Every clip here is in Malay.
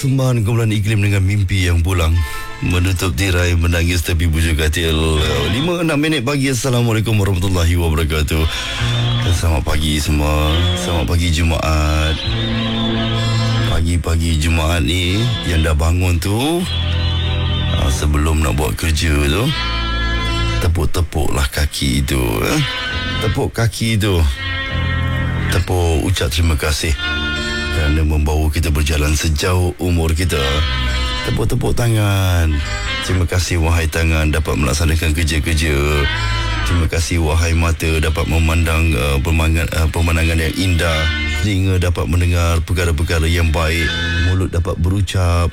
persembahan kumpulan iklim dengan mimpi yang pulang, menutup tirai menangis tepi bujur katil. 5-6 minit pagi. Assalamualaikum warahmatullahi wabarakatuh. Selamat pagi semua. Selamat pagi Jumaat. Pagi-pagi Jumaat ni yang dah bangun tu, sebelum nak buat kerja tu, tepuk-tepuklah kaki tu, tepuk kaki tu, tepuk, ucap terima kasih kerana membawa kita berjalan sejauh umur kita. Tepuk-tepuk tangan. Terima kasih wahai tangan dapat melaksanakan kerja-kerja. Terima kasih wahai mata dapat memandang pemandangan yang indah. Telinga dapat mendengar perkara-perkara yang baik. Mulut dapat berucap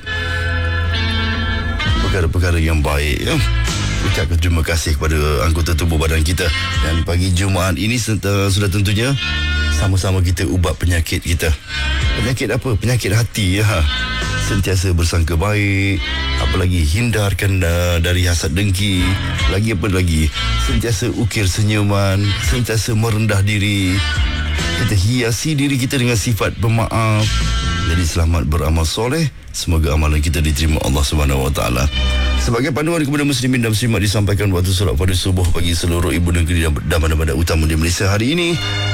perkara-perkara yang baik. Ucapkan terima kasih kepada anggota tubuh badan kita. Dan pagi Jumaat ini sudah tentunya sama-sama kita ubat penyakit kita. Penyakit apa? Penyakit hati, ya. Sentiasa bersangka baik, apalagi hindarkan dari hasad dengki. Lagi apa lagi? Sentiasa ukir senyuman, sentiasa merendah diri. Kita hiasi diri kita dengan sifat pemaaf. Jadi selamat beramal soleh. Semoga amalan kita diterima Allah SWT. Sebagai panduan kepada muslimin dan muslimat disampaikan waktu solat pada subuh bagi seluruh ibu negeri dan mana-mana utama di Malaysia hari ini,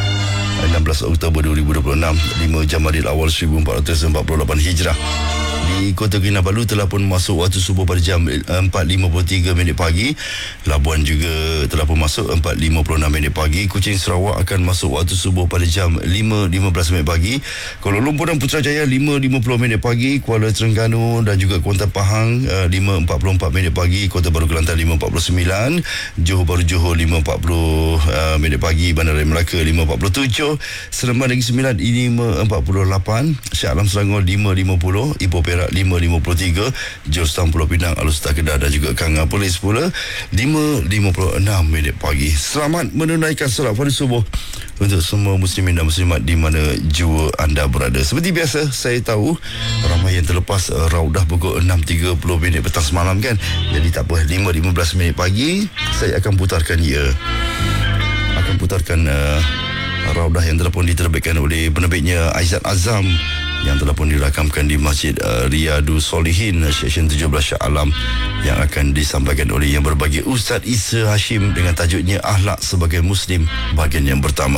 16 Oktober 2026, 5 Jamadil Awal 1448 Hijrah. Di Kota Kinabalu telah pun masuk waktu subuh pada jam 4.53 minit pagi. Labuan juga telah pun masuk 4.56 minit pagi. Kuching Sarawak akan masuk waktu subuh pada jam 5.15 minit pagi. Kuala Lumpur dan Putrajaya 5.50 minit pagi. Kuala Terengganu dan juga Kuantan Pahang 5.44 minit pagi. Kota Baru Kelantan 5.49. Johor Bahru Johor 5.40 minit pagi. Bandaraya Melaka 5.47. Seremban Negeri Sembilan 5.48. Shah Alam Selangor 5.50. Ipoh Perak 5.53, Georgetown Pulau Pinang, Alustar Kedah dan juga Kanga Polis pula 5.56 minit pagi. Selamat menunaikan solat pada subuh untuk semua muslimin dan muslimat di mana jua anda berada. Seperti biasa, saya tahu ramai yang terlepas raudah pukul 6.30 minit petang semalam kan. Jadi tak apa, 5.15 minit pagi saya akan putarkan raudah yang telah pun diterbitkan oleh penerbitnya Aizat Azam, yang telah pun dirakamkan di Masjid Riyadus Solihin Seksyen 17 Shah Alam, yang akan disampaikan oleh yang berbahagia Ustaz Isa Hashim dengan tajuknya Akhlak Sebagai Muslim bahagian yang pertama.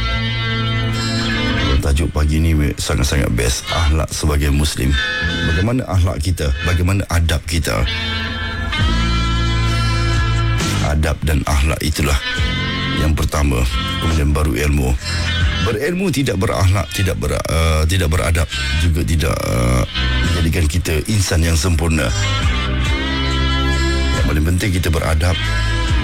Tajuk pagi ini sangat-sangat best. Akhlak sebagai Muslim. Bagaimana akhlak kita? Bagaimana adab kita? Adab dan akhlak itulah yang pertama. Kemudian baru ilmu. Berilmu tidak berakhlak, tidak beradab, juga tidak menjadikan kita insan yang sempurna. Yang paling penting kita beradab,